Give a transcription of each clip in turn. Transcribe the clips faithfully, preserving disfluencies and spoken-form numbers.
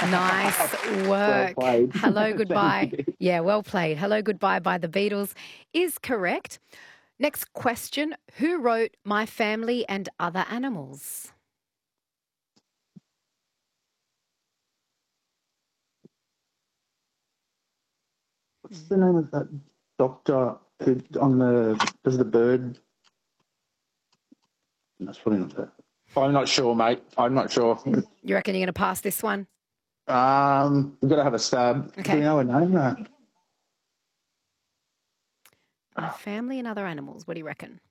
Nice Well work. played. Hello, goodbye. Thank you. Yeah, well played. Hello, goodbye by the Beatles is correct. Next question. Who wrote My Family and Other Animals? What's the name of that doctor who on the does the bird? That's probably not that. I'm not sure, mate. I'm not sure. You reckon you're going to pass this one? Um, we've got to have a stab. Okay. Do we know a name? No. My Family and Other Animals. What do you reckon?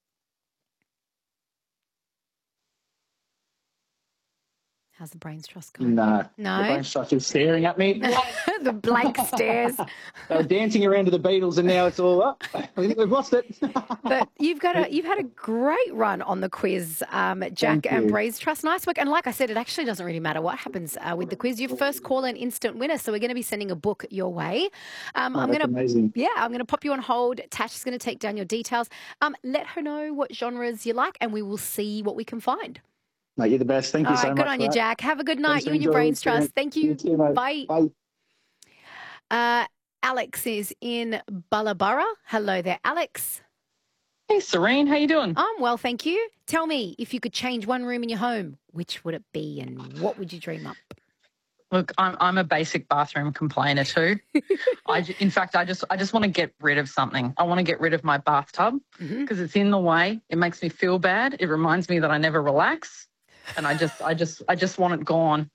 How's the brains trust going? No. No? The brain structure is staring at me. The blank stares. They were dancing around to the Beatles, and now it's all up. I think we've lost it. But you've got a you've had a great run on the quiz, um, Jack Thank and you. Breeze Trust. Nice work. And like I said, it actually doesn't really matter what happens uh, with the quiz. Your first call an instant winner. So we're going to be sending a book your way. Um, Oh, I'm that's going to amazing. yeah, I'm going to pop you on hold. Tash is going to take down your details. Um, let her know what genres you like, and we will see what we can find. Mate, you're the best. Thank All you so right, much. good on for you, that. Jack. Have a good night. Thanks, You and your enjoy Brains it. Trust. Thank you. You too, mate. Bye. Bye. Uh, Alex is in Bullaburra. Hello there, Alex. Hey, Serene, how you doing? I'm well, thank you. Tell me, if you could change one room in your home, which would it be and what would you dream up? Look, I'm I'm a basic bathroom complainer too. I, j- in fact, I just I just want to get rid of something. I want to get rid of my bathtub because Mhm. it's in the way. It makes me feel bad. It reminds me that I never relax, and I just I just I just want it gone.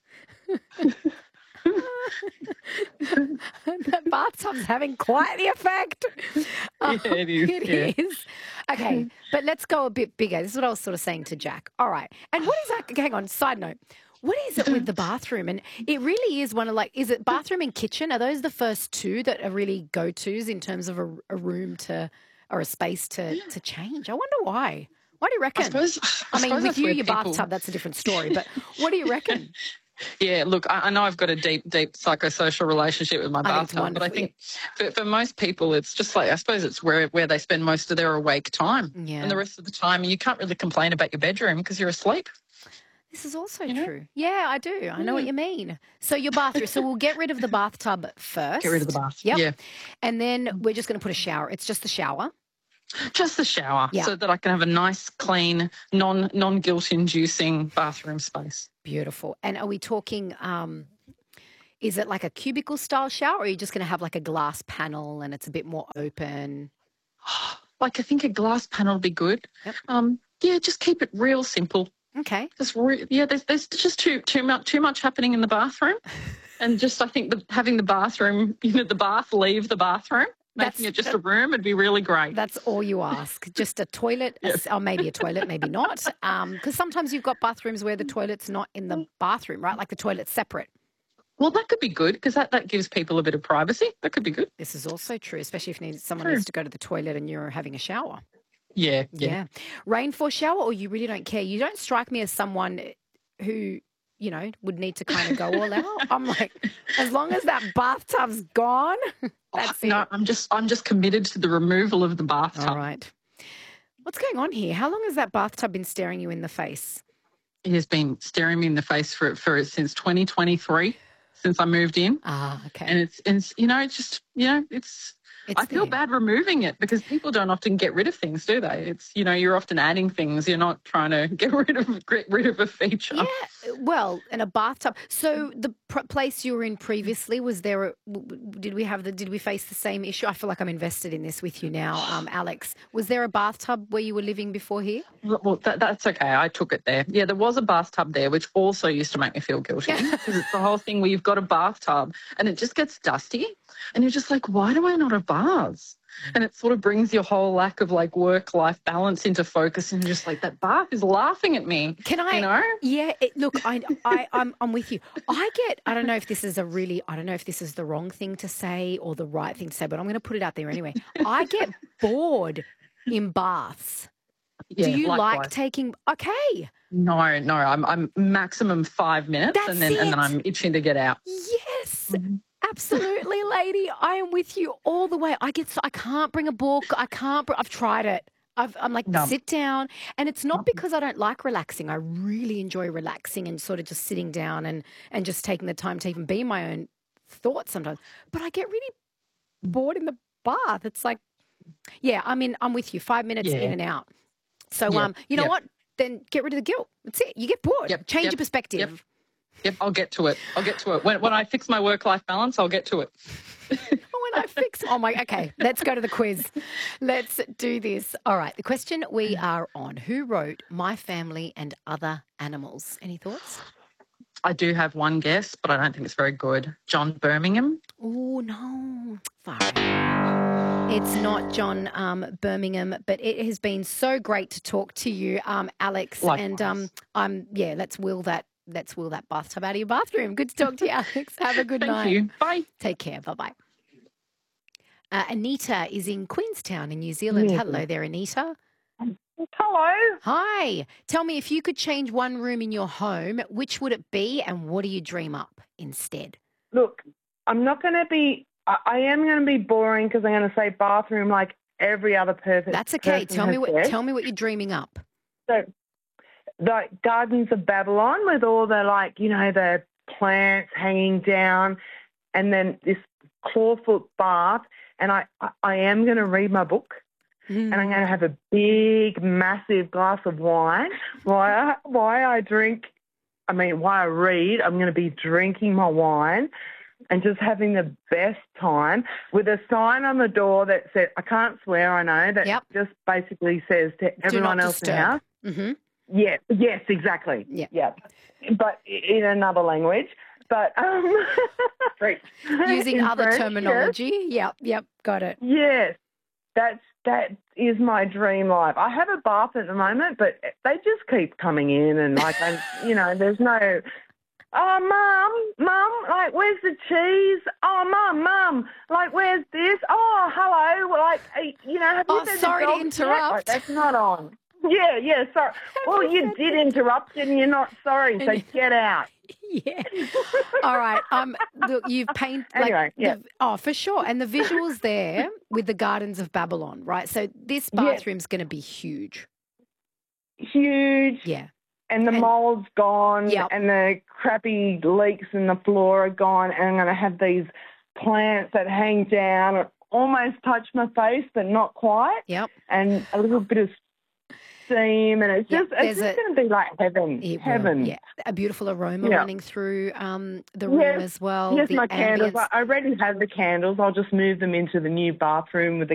That bathtub's having quite the effect. Oh, Yeah, it is, It yeah. is. Okay, but let's go a bit bigger. This is what I was sort of saying to Jack. All right. And what is that? Hang on, side note. What is it with the bathroom? And it really is one of like, is it bathroom and kitchen? Are those the first two that are really go-tos in terms of a, a room to, or a space to, to change? I wonder why. Why do you reckon? I suppose. I mean, suppose with that's you, where your people- bathtub, that's a different story. But what do you reckon? Yeah, look, I, I know I've got a deep, deep psychosocial relationship with my I think it's bathtub, but I wonderful, think for, for most people, it's just like, I suppose it's where, where they spend most of their awake time. Yeah. And the rest of the time, you can't really complain about your bedroom because you're asleep. This is also You know? true. Yeah, I do. I know what you mean. So your bathroom. So we'll get rid of the bathtub first. Get rid of the bath. Yep. Yeah. And then we're just going to put a shower. It's just the shower. Just the shower, Yeah. so that I can have a nice, clean, non non guilt inducing bathroom space. Beautiful. And are we talking? Um, is it like a cubicle style shower, or are you just going to have like a glass panel and it's a bit more open? Like I think a glass panel would be good. Yep. Um, yeah, just keep it real simple. Okay. Just re- yeah, there's there's just too too much too much happening in the bathroom, and just I think the, having the bathroom, you know, the bath leave the bathroom, making That's- it just a room would be really great. That's all you ask. Just a toilet, a s- or maybe a toilet, maybe not. Because sometimes you've got bathrooms where the toilet's not in the bathroom, right? Like the toilet's separate. Well, that could be good because that, that gives people a bit of privacy. That could be good. This is also true, especially if need, someone True. needs to go to the toilet and you're having a shower. Yeah, Yeah. yeah. Rainfall shower, or you really don't care? You don't strike me as someone who, you know, would need to kind of go all out. I'm like, as long as that bathtub's gone, that's it. No, I'm just I'm just committed to the removal of the bathtub. All right. What's going on here? How long has that bathtub been staring you in the face? It has been staring me in the face for for since twenty twenty-three, since I moved in, Ah, okay. and it's and it's, you know it's just you know it's. It's I feel there. bad removing it because people don't often get rid of things, do they? It's you know you're often adding things. You're not trying to get rid of get rid of a feature. Yeah, well, in a bathtub. So the pr- place you were in previously, was there? A, w- w- did we have the? Did we face the same issue? I feel like I'm invested in this with you now, um, Alex. Was there a bathtub where you were living before here? Well, that, that's okay. I took it there. Yeah, there was a bathtub there, which also used to make me feel guilty because it's the whole thing where you've got a bathtub and it just gets dusty, and you're just like, why do I not have baths? And it sort of brings your whole lack of like work-life balance into focus, and you're just like, that bath is laughing at me. Can I? You know? Yeah. It, look, I, I, I'm, I'm with you. I get. I don't know if this is a really. I don't know if this is the wrong thing to say or the right thing to say, but I'm going to put it out there anyway. I get bored in baths. Yeah, Do you like likewise. taking? Okay. No, no. I'm I'm maximum five minutes, That's and then and then it. I'm itching to get out. Yes. Absolutely, lady. I am with you all the way. I get. So, I can't bring a book. I can't. Br- I've tried it. I've, I'm like, No. sit down. And it's not because I don't like relaxing. I really enjoy relaxing and sort of just sitting down and, and just taking the time to even be my own thoughts sometimes. But I get really bored in the bath. It's like, yeah, I mean, I'm with you. Five minutes Yeah. in and out. So, Yep, um, you know yep. what? Then get rid of the guilt. That's it. You get bored. Yep, Change yep, your perspective. Yep. Yep, I'll get to it. I'll get to it. When, when I fix my work-life balance, I'll get to it. When I fix, oh my, okay, let's go to the quiz. Let's do this. All right, the question we are on. Who wrote My Family and Other Animals? Any thoughts? I do have one guess, but I don't think it's very good. John Birmingham. Oh, no. Far out. It's not John um, Birmingham, but it has been so great to talk to you, um, Alex. Likewise. And um, I'm, yeah, let's will that. Let's wheel that bathtub out of your bathroom. Good to talk to you, Alex. Have a good Thank night. you. Bye. Take care. Bye-bye. Uh, Anita is in Queenstown in New Zealand. Yeah. Hello there, Anita. Hello. Hi. Tell me, if you could change one room in your home, which would it be and what do you dream up instead? Look, I'm not going to be, I, I am going to be boring because I'm going to say bathroom like every other person. That's okay. person Tell me has what said. tell me what you're dreaming up. So, the Gardens of Babylon with all the, like, you know, the plants hanging down and then this clawfoot bath. And I, I, I am going to read my book. Mm. And I'm going to have a big, massive glass of wine. Why I, why I drink, I mean, why I read, I'm going to be drinking my wine and just having the best time with a sign on the door that said, I can't swear, I know, that Yep. just basically says to everyone not else in the disturb. house. Mm-hmm. Yeah, yes, exactly. Yeah. Yeah. But in another language. But um, Using in other French, yes. terminology. Yep, yep, got it. Yes, that's that is my dream life. I have a bath at the moment, but they just keep coming in, and like I, you know, there's no. Oh, mum, mum, like, where's the cheese? Oh, mum, mum, like, where's this? Oh, hello, like, you know, have you Oh, fed the sorry to dogs yet? interrupt. Like, that's not on. Yeah, yeah, sorry. Well, you did interrupt, and you're not sorry, so get out. Yeah. All right. Um, look, you've painted. Like, Anyway, yeah. the, oh, for sure. And the visuals there with the Gardens of Babylon, right? So this Yeah. bathroom's going to be huge. Huge. Yeah. And the And- mold's gone, Yep. and the crappy leaks in the floor are gone, and I'm going to have these plants that hang down and almost touch my face, but not quite, Yep. and a little bit of steam, and it's Yep, just it's there's just a- going to be like heaven, It will, heaven. yeah. A beautiful aroma Yeah. running through um, the room Yes. as well. Yes, the my candles. ambience. I already have the candles. I'll just move them into the new bathroom with the